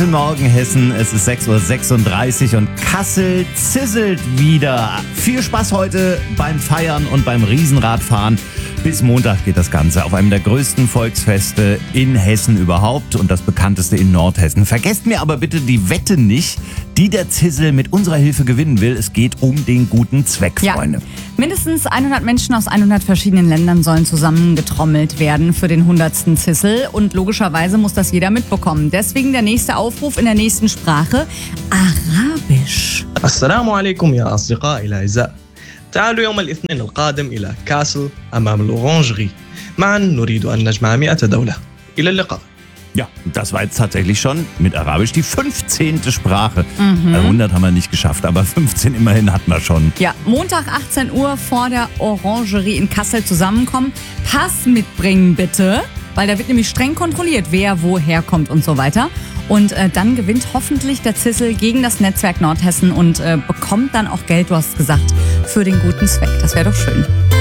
Guten Morgen, Hessen. Es ist 6:36 Uhr und Kassel zizzelt wieder. Viel Spaß heute beim Feiern und beim Riesenradfahren. Bis Montag geht das Ganze auf einem der größten Volksfeste in Hessen überhaupt und das bekannteste in Nordhessen. Vergesst mir aber bitte die Wette nicht, die der Zissel mit unserer Hilfe gewinnen will. Es geht um den guten Zweck, Freunde. Mindestens 100 Menschen aus 100 verschiedenen Ländern sollen zusammengetrommelt werden für den 100. Zissel. Und logischerweise muss das jeder mitbekommen. Deswegen der nächste Aufruf in der nächsten Sprache: Arabisch. السلام عليكم يا أصدقائي الأعزاء. تعالوا يوم الاثنين القادم إلى كاسل أمام الأورانجري. معا نريد أن نجمع 100 دولة. إلى اللقاء. Ja, das war jetzt tatsächlich schon mit Arabisch die 15. Sprache. 100 haben wir nicht geschafft, aber 15 immerhin hatten wir schon. Ja, Montag 18 Uhr vor der Orangerie in Kassel zusammenkommen. Pass mitbringen bitte, weil da wird nämlich streng kontrolliert, wer woher kommt und so weiter. Und dann gewinnt hoffentlich der Zissel gegen das Netzwerk Nordhessen und bekommt dann auch Geld, du hast gesagt, für den guten Zweck. Das wäre doch schön.